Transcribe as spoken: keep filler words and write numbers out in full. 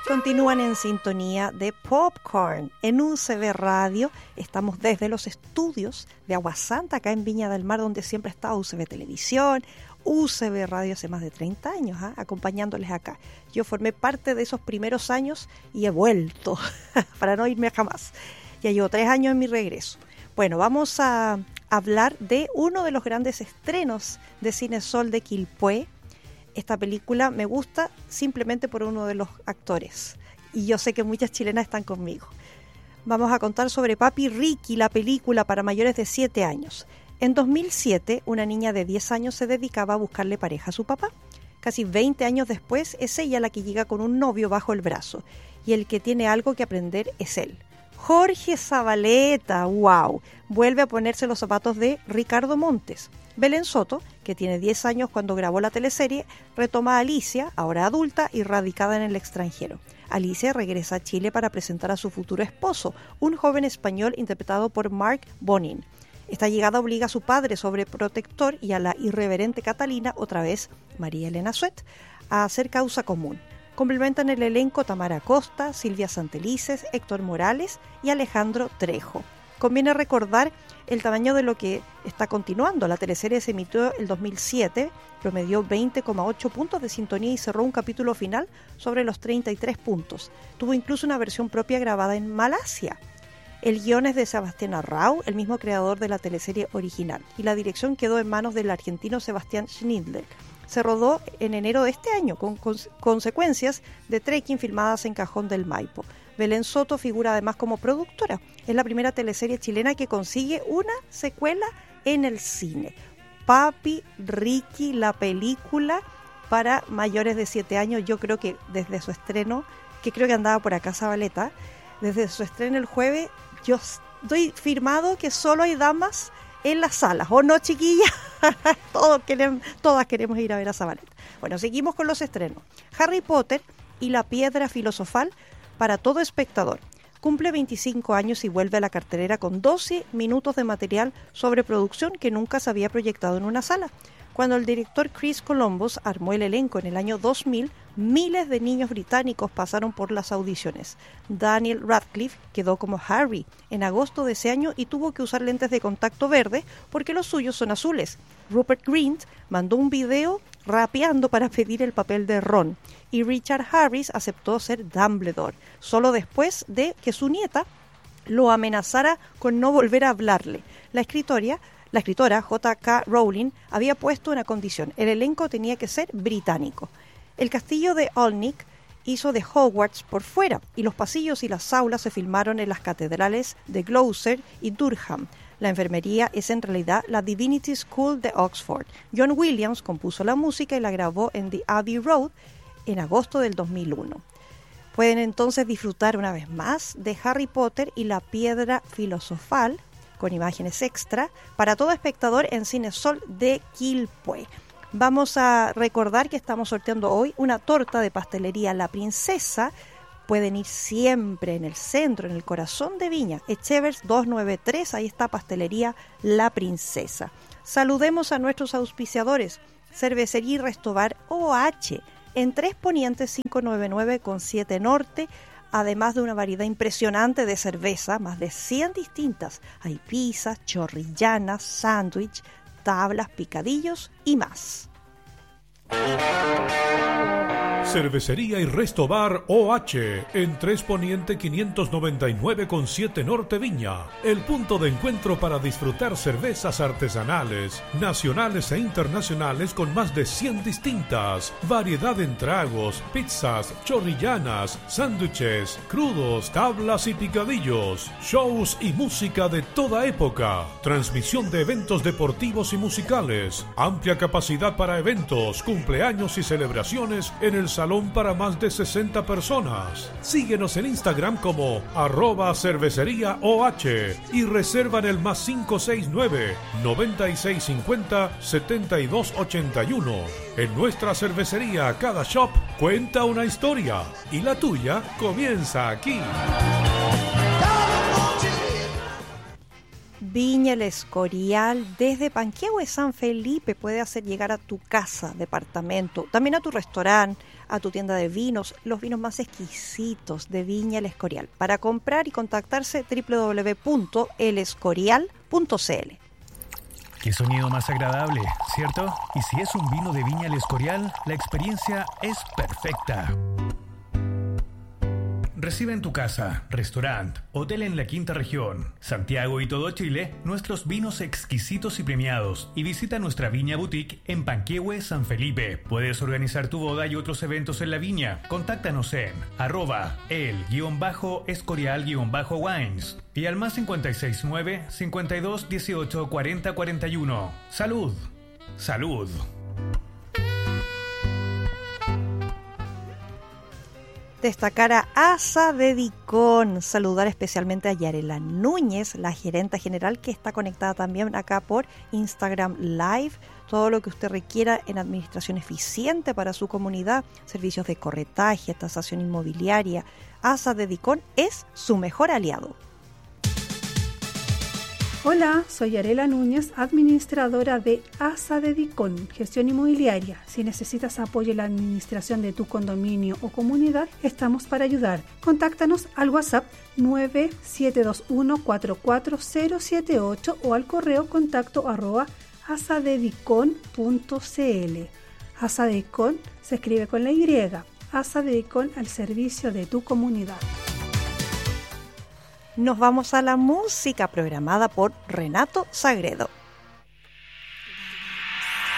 Continúan en sintonía de Popcorn en U C B Radio. Estamos desde los estudios de Aguasanta, acá en Viña del Mar, donde siempre está U C B Televisión, U C B Radio hace más de treinta años, ¿eh? acompañándoles acá. Yo formé parte de esos primeros años y he vuelto para no irme jamás. Ya llevo tres años en mi regreso. Bueno, vamos a hablar de uno de los grandes estrenos de Cinesol de Quilpué. Esta película me gusta simplemente por uno de los actores. Y yo sé que muchas chilenas están conmigo. Vamos a contar sobre Papi Ricky, la película para mayores de siete años. En dos mil siete, una niña de diez años se dedicaba a buscarle pareja a su papá. Casi veinte años después, es ella la que llega con un novio bajo el brazo. Y el que tiene algo que aprender es él. Jorge Zabaleta, wow, vuelve a ponerse los zapatos de Ricardo Montes. Belén Soto, que tiene diez años cuando grabó la teleserie, retoma a Alicia, ahora adulta y radicada en el extranjero. Alicia regresa a Chile para presentar a su futuro esposo, un joven español interpretado por Mark Bonin. Esta llegada obliga a su padre sobreprotector y a la irreverente Catalina, otra vez María Elena Suet, a hacer causa común. Complementan el elenco Tamara Costa, Silvia Santelices, Héctor Morales y Alejandro Trejo. Conviene recordar el tamaño de lo que está continuando. La teleserie se emitió el dos mil siete, promedió veinte coma ocho puntos de sintonía y cerró un capítulo final sobre los treinta y tres puntos. Tuvo incluso una versión propia grabada en Malasia. El guión es de Sebastián Arrau, el mismo creador de la teleserie original, y la dirección quedó en manos del argentino Sebastián Schindler. Se rodó en enero de este año, con cons- consecuencias de trekking filmadas en Cajón del Maipo. Belén Soto figura además como productora. Es la primera teleserie chilena que consigue una secuela en el cine. Papi Ricky, la película para mayores de siete años. Yo creo que desde su estreno, que creo que andaba por acá Zabaleta, desde su estreno el jueves, yo estoy firmado que solo hay damas en las salas, ¿o no, chiquillas? Todos queremos, todas queremos ir a ver a Zabaleta. Bueno, seguimos con los estrenos. Harry Potter y la piedra filosofal para todo espectador. Cumple veinticinco años y vuelve a la cartelera con doce minutos de material sobre producción que nunca se había proyectado en una sala. Cuando el director Chris Columbus armó el elenco en el año dos mil, miles de niños británicos pasaron por las audiciones. Daniel Radcliffe quedó como Harry en agosto de ese año y tuvo que usar lentes de contacto verde porque los suyos son azules. Rupert Grint mandó un video rapeando para pedir el papel de Ron y Richard Harris aceptó ser Dumbledore, solo después de que su nieta lo amenazara con no volver a hablarle. La escritora, la escritora J K Rowling había puesto una condición: el elenco tenía que ser británico. El castillo de Olnick hizo de Hogwarts por fuera y los pasillos y las aulas se filmaron en las catedrales de Gloucester y Durham. La enfermería es en realidad la Divinity School de Oxford. John Williams compuso la música y la grabó en The Abbey Road en agosto del dos mil uno. Pueden entonces disfrutar una vez más de Harry Potter y la piedra filosofal con imágenes extra para todo espectador en Cinesol de Quilpué. Vamos a recordar que estamos sorteando hoy una torta de pastelería La Princesa. Pueden ir siempre en el centro, en el corazón de Viña, Echevers doscientos noventa y tres, ahí está Pastelería La Princesa. Saludemos a nuestros auspiciadores, Cervecería y Restobar O H, en Tres Ponientes quinientos noventa y nueve con siete Norte, además de una variedad impresionante de cerveza, más de cien distintas. Hay pizzas, chorrillanas, sándwich, tablas, picadillos y más. Cervecería y Resto Bar O H en Tres Poniente quinientos noventa y nueve con siete Norte Viña. El punto de encuentro para disfrutar cervezas artesanales, nacionales e internacionales con más de cien distintas. Variedad en tragos, pizzas, chorrillanas, sándwiches, crudos, tablas y picadillos. Shows y música de toda época. Transmisión de eventos deportivos y musicales. Amplia capacidad para eventos, cumpleaños y celebraciones en el salón para más de sesenta personas. Síguenos en Instagram como arroba cervecería OH y reserva en el más cinco seis nueve, noventa y seis cincuenta, setenta y dos ochenta y uno. En nuestra cervecería cada shop cuenta una historia y la tuya comienza aquí. Viña El Escorial, desde Panquehue, San Felipe, puede hacer llegar a tu casa, departamento, también a tu restaurante, a tu tienda de vinos, los vinos más exquisitos de Viña El Escorial. Para comprar y contactarse, doble u doble u doble u punto el escorial punto c l. Qué sonido más agradable, ¿cierto? Y si es un vino de Viña El Escorial, la experiencia es perfecta. Recibe en tu casa, restaurante, hotel en la Quinta Región, Santiago y todo Chile, nuestros vinos exquisitos y premiados, y visita nuestra Viña Boutique en Panquehue, San Felipe. Puedes organizar tu boda y otros eventos en la viña. Contáctanos en arroba el guión bajo escorial guión bajo wines y al más cincuenta y seis nueve, cincuenta y dos, dieciocho, cuarenta, cuarenta y uno. ¡Salud! ¡Salud! Destacar a Asa de Dicón, saludar especialmente a Yarela Núñez, la gerenta general que está conectada también acá por Instagram Live. Todo lo que usted requiera en administración eficiente para su comunidad, servicios de corretaje, tasación inmobiliaria. Asa de Dicón es su mejor aliado. Hola, soy Yarela Núñez, administradora de Asa de Dicón, gestión inmobiliaria. Si necesitas apoyo en la administración de tu condominio o comunidad, estamos para ayudar. Contáctanos al WhatsApp nueve siete dos uno, cuatro cuatro cero siete ocho o al correo contacto arroba asadedicon punto c l. Asa de Dicón se escribe con la Y. Asa de Dicón al servicio de tu comunidad. Nos vamos a la música programada por Renato Sagredo.